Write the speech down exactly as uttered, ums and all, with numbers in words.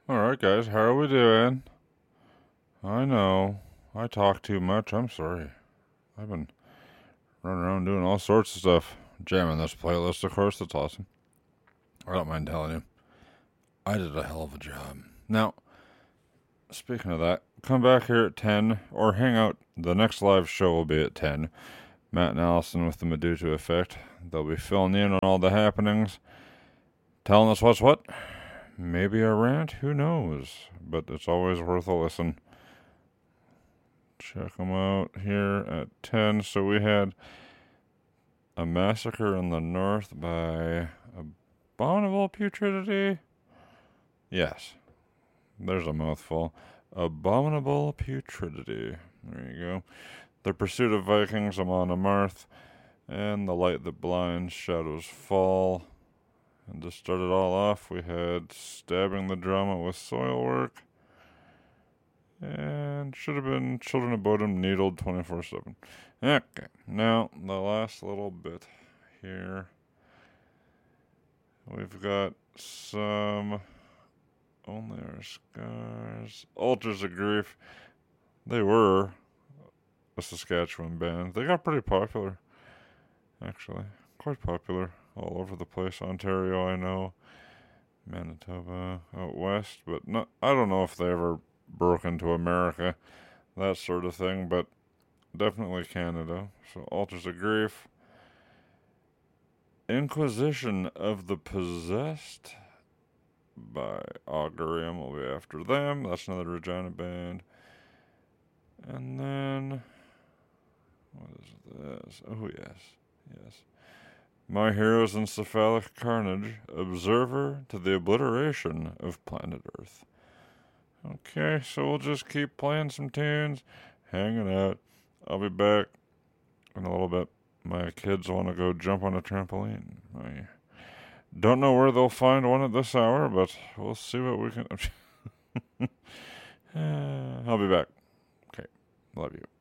Alright, guys, how are we doing? I know. I talk too much. I'm sorry. I've been running around doing all sorts of stuff. Jamming this playlist, of course. That's awesome. I don't mind telling you. I did a hell of a job. Now, speaking of that, come back here at ten or hang out. The next live show will be at ten. Matt and Allison with the Medusa Effect. They'll be filling in on all the happenings, telling us what's what. Maybe a rant, who knows? But it's always worth a listen. Check them out here at ten. So we had a massacre in the north by abominable putridity. Yes, there's a mouthful. Abominable putridity. There you go. The Pursuit of Vikings, Amon Amarth, and The Light That Blinds, Shadows Fall. And to start it all off, we had Stabbing the Drama with Soilwork. And should have been Children of Bodom, Needled twenty-four seven. Okay, now the last little bit here. We've got some Only Our Scars. Altars of Grief. They were a Saskatchewan band. They got pretty popular, actually. Quite popular all over the place. Ontario, I know. Manitoba, out west. But not, I don't know if they ever broke into America, that sort of thing, but definitely Canada. So Altars of Grief. Inquisition of the Possessed by Augurium will be after them. That's another Regina band. And then, what is this? Oh, yes. Yes. My Heroes in Cephalic Carnage, Observer to the Obliteration of Planet Earth. Okay, so we'll just keep playing some tunes, hanging out. I'll be back in a little bit. My kids want to go jump on a trampoline. I don't know where they'll find one at this hour, but we'll see what we can. uh, I'll be back. Okay, love you.